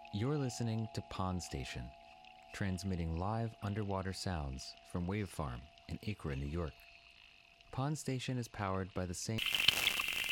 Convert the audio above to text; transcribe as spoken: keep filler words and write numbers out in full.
You're listening to Pond Station, transmitting live underwater sounds from Wave Farm in Acra, New York. Pond Station is powered by the same